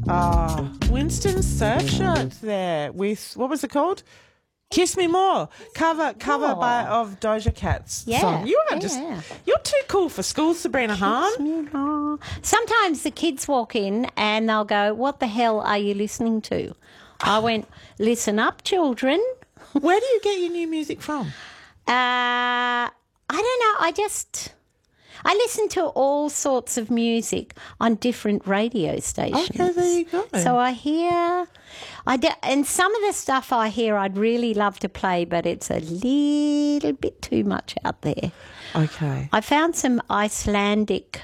Winston Surfshirt there with, what was it called? Kiss Me More. Cover of Doja Cat's song. You're too cool for school, Sabrina Hahn. Sometimes the kids walk in and they'll go, "What the hell are you listening to?" I went, "Listen up, children." Where do you get your new music from? I don't know. I listen to all sorts of music on different radio stations. Okay, there you go. So I hear, and some of the stuff I hear I'd really love to play, but it's a little bit too much out there. Okay. I found some Icelandic.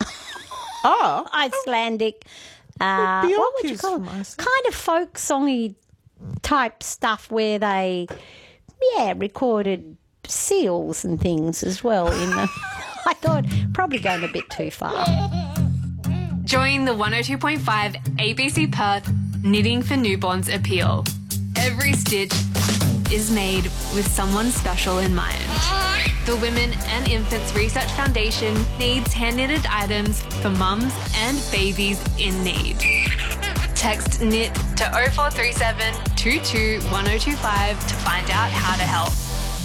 Icelandic. What would you call it? Kind of folk songy type stuff where they, recorded seals and things as well in them. I thought probably going a bit too far. Join the 102.5 ABC Perth Knitting for Newborns appeal. Every stitch is made with someone special in mind. The Women and Infants Research Foundation needs hand-knitted items for mums and babies in need. Text KNIT to 0437 22 1025 to find out how to help.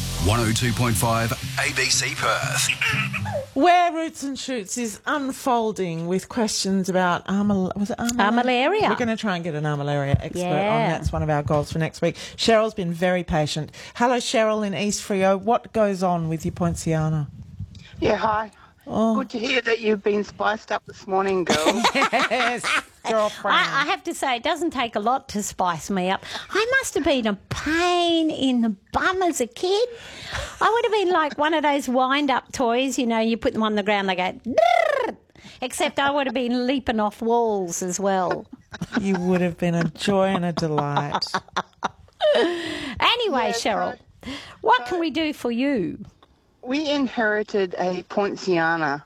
102.5 ABC Perth. Where Roots and Shoots is unfolding with questions about Armillaria. We're going to try and get an armillaria expert on. That's one of our goals for next week. Cheryl's been very patient. Hello, Cheryl in East Freo. What goes on with your poinciana? Yeah, hi. Good to hear that you've been spiced up this morning, girls. Yes, girlfriend. I have to say, it doesn't take a lot to spice me up. I must have been a pain in the bum as a kid. I would have been like one of those wind-up toys, you put them on the ground, they go, drrr, except I would have been leaping off walls as well. You would have been a joy and a delight. Anyway, Cheryl, what can we do for you? We inherited a poinciana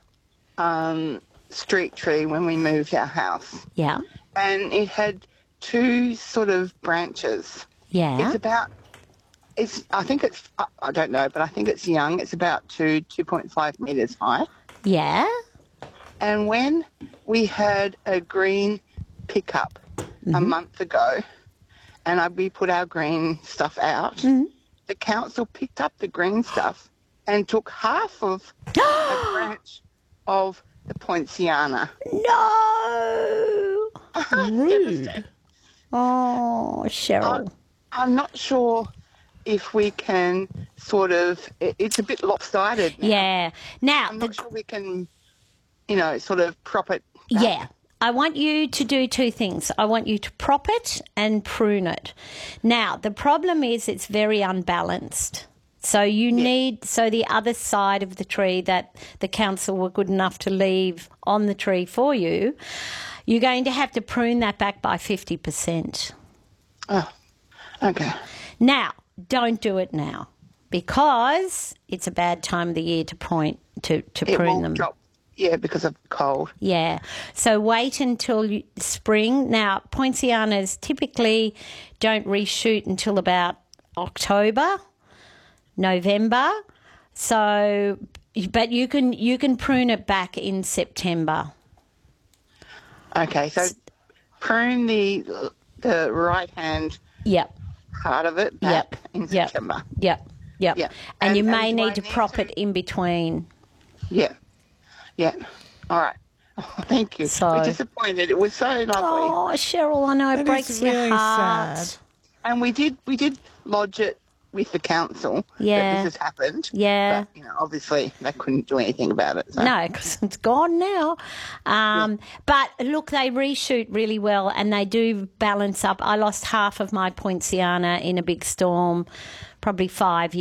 street tree when we moved our house. Yeah. And it had two sort of branches. Yeah. I don't know, but I think it's young. It's about 2.5 metres high. Yeah. And when we had a green pickup a month ago and we put our green stuff out, the council picked up the green stuff and took half of a branch of the poinciana. No! Rude. Oh, Cheryl. I'm not sure if we can it's a bit lopsided now. Yeah. Now, I'm not sure we can, sort of prop it back. Yeah. I want you to do two things. I want you to prop it and prune it. Now, the problem is it's very unbalanced. So so the other side of the tree that the council were good enough to leave on the tree for you, you're going to have to prune that back by 50%. Oh, okay. Now, don't do it now because it's a bad time of the year to prune them. Drop. Yeah, because of cold. Yeah. So wait until spring. Now, poincianas typically don't reshoot until about October, November. So, but you can prune it back in September. Okay, so prune the right hand part of it back in September. Yep. And you may need to prop it in between. Yeah. All right. Oh, thank you. So, we're disappointed. It was so lovely. Oh, Cheryl, I know it breaks your really heart. sad. And we did lodge it with the council that this has happened. Yeah. But, obviously they couldn't do anything about it. So. No, because it's gone now. But look, they reshoot really well and they do balance up. I lost half of my poinciana in a big storm, probably 5 years